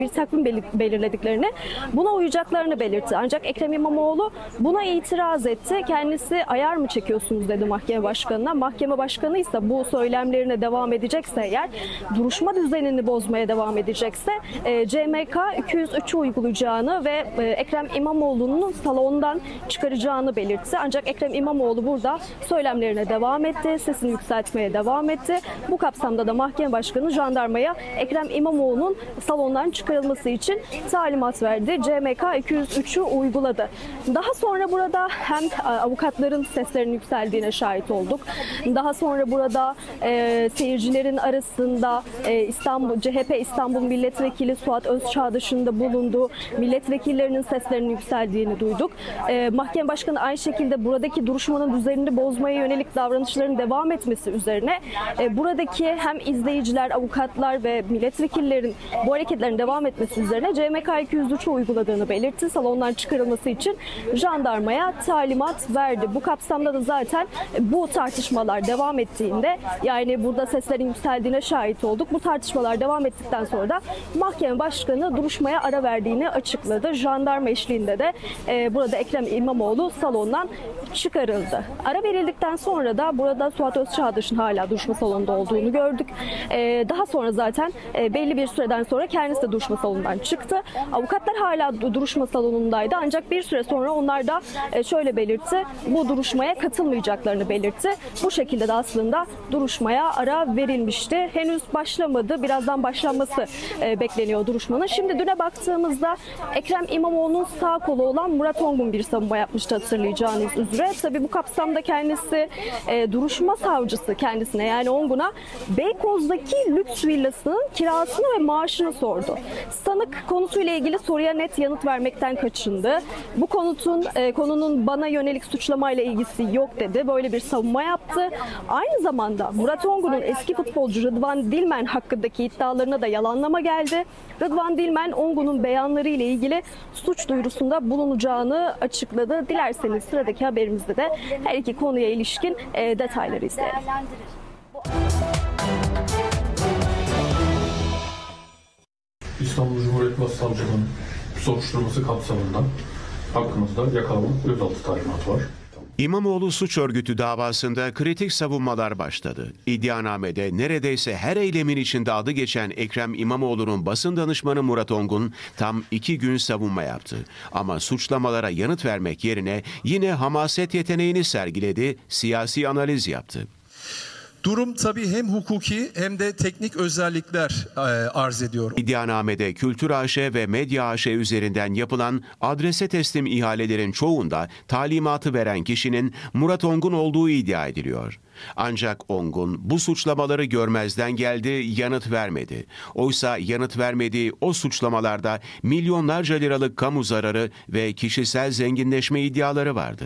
bir takvim belirlediklerini, buna uyacaklarını belirtti. Ancak Ekrem İmamoğlu buna itiraz etti. Kendisi ayar mı çekiyorsunuz dedi mahkeme başkanına. Mahkeme başkanı ise bu söylemlerine devam edecekse eğer, duruşma düzenini bozmaya devam edecekse CMK 203'ü uygulayacağını ve Ekrem İmamoğlu'nun salondan çıkaracağını belirtti. Ancak Ekrem İmamoğlu burada söylemlerine devam etti, sesini yükseltmeye devam etti. Bu kapsamda da mahkeme başkanı jandarmaya Ekrem İmamoğlu'nun salondan çıkarılması için talimat verdi. CMK 203'ü uyguladı. Daha sonra burada hem avukatların seslerinin yükseldiğine şahit olduk. Daha sonra burada seyircilerin arasında CHP İstanbul Milletvekili Suat Özçağdaş'ın da bulunduğu milletvekillerinin seslerinin yükseldiğini duyduk. Mahkeme başkanı aynı şekilde buradaki duruşmanın düzenini bozmaya yönelik davranışların devam etmesi üzerine buradaki hem izleyiciler, avukatlar ve milletvekillerin bu hareketlerin devam etmesi üzerine CMK 203'ü uyguladığını belirtti. Salondan çıkarılması için jandarmaya talimat verdi. Bu kapsamda da zaten bu tartışmalar devam ettiğinde, yani burada seslerin yükseldiğine şahit olduk. Bu tartışmalar devam ettikten sonra da mahkeme başkanı duruşmaya ara verdiğini açıkladı. Jandarma eşliğinde de burada Ekrem İmamoğlu salondan çıkarıldı. Ara verildikten sonra da burada Suat Özçağdaş'ın hala duruşma salonunda olduğunu gördük. Daha sonra zaten belli bir süreden sonra kendisi de duruşma salonundan çıktı. Avukatlar hala duruşma salonundaydı, ancak bir süre sonra onlar da şöyle belirtti, bu duruşmaya katılmayacaklarını belirtti. Bu şekilde de aslında duruşmaya ara verilmişti. Henüz başlamadı. Birazdan başlanması bekleniyor duruşmanın. Şimdi düne baktığımızda Ekrem İmamoğlu'nun sağ kolu olan Murat Ongun bir savunma yapmıştı, hatırlayacağınız üzere. Tabii bu kapsamda kendisi duruşma savcısı kendisine, yani Ongun'a Beykoz'daki lüks villasının kirasını ve maaşını sordu. Sanık konusuyla ilgili soruya net yanıt vermekten kaçındı. Bu konunun bana yönelik suçlamayla ilgisi yok dedi. Böyle bir savunma yaptı. Aynı zamanda Murat Ongun'un eski futbolcu Rıdvan Dilmen hakkındaki iddialarına da yalanlama geldi. Rıdvan Dilmen, Ongun'un beyanları ile ilgili suç duyurusunda bulunacağını açıkladı. Dilerseniz sıradaki haberimizde de her iki konuya ilişkin detayları izleyelim. İstanbul Cumhuriyet Başsavcılığı'nın soruşturması kapsamında hakkımızda yakalama gözaltı talimatı var. İmamoğlu suç örgütü davasında kritik savunmalar başladı. İddianamede neredeyse her eylemin içinde adı geçen Ekrem İmamoğlu'nun basın danışmanı Murat Ongun tam 2 gün savunma yaptı. Ama suçlamalara yanıt vermek yerine yine hamaset yeteneğini sergiledi, siyasi analiz yaptı. Durum tabii hem hukuki hem de teknik özellikler arz ediyor. İddianamede Kültür AŞ ve Medya AŞ üzerinden yapılan adrese teslim ihalelerin çoğunda talimatı veren kişinin Murat Ongun olduğu iddia ediliyor. Ancak Ongun bu suçlamaları görmezden geldi, yanıt vermedi. Oysa yanıt vermediği o suçlamalarda milyonlarca liralık kamu zararı ve kişisel zenginleşme iddiaları vardı.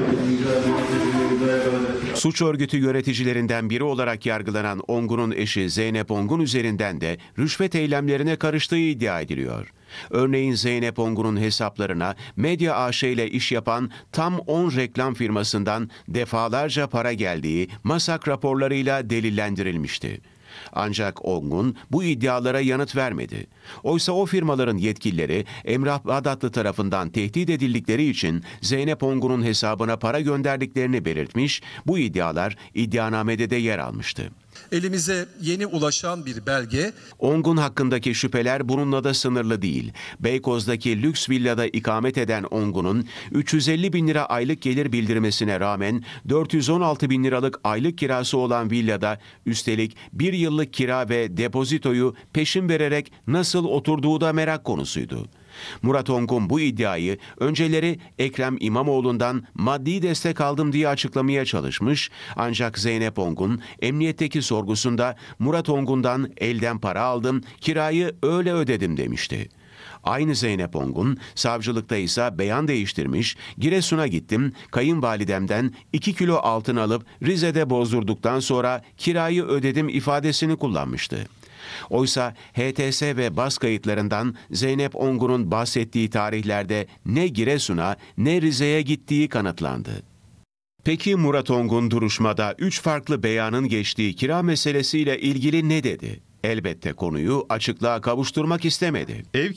Suç örgütü yöneticilerinden biri olarak yargılanan Ongun'un eşi Zeynep Ongun üzerinden de rüşvet eylemlerine karıştığı iddia ediliyor. Örneğin Zeynep Ongun'un hesaplarına Medya AŞ ile iş yapan tam 10 reklam firmasından defalarca para geldiği MASAK raporlarıyla delillendirilmişti. Ancak Ongun bu iddialara yanıt vermedi. Oysa o firmaların yetkilileri Emrah Bağdatlı tarafından tehdit edildikleri için Zeynep Ongun'un hesabına para gönderdiklerini belirtmiş, bu iddialar iddianamede de yer almıştı. Elimize yeni ulaşan bir belge. Ongun hakkındaki şüpheler bununla da sınırlı değil. Beykoz'daki lüks villada ikamet eden Ongun'un 350 bin lira aylık gelir bildirmesine rağmen 416 bin liralık aylık kirası olan villada üstelik 1 yıllık kira ve depozitoyu peşin vererek nasıl oturduğu da merak konusuydu. Murat Ongun bu iddiayı önceleri Ekrem İmamoğlu'ndan maddi destek aldım diye açıklamaya çalışmış, ancak Zeynep Ongun emniyetteki sorgusunda Murat Ongun'dan elden para aldım, kirayı öyle ödedim demişti. Aynı Zeynep Ongun, savcılıkta ise beyan değiştirmiş, Giresun'a gittim, kayınvalidemden 2 kilo altın alıp Rize'de bozdurduktan sonra kirayı ödedim ifadesini kullanmıştı. Oysa HTS ve bas kayıtlarından Zeynep Ongun'un bahsettiği tarihlerde ne Giresun'a ne Rize'ye gittiği kanıtlandı. Peki Murat Ongun duruşmada 3 farklı beyanın geçtiği kira meselesiyle ilgili ne dedi? Elbette konuyu açıklığa kavuşturmak istemedi. Ev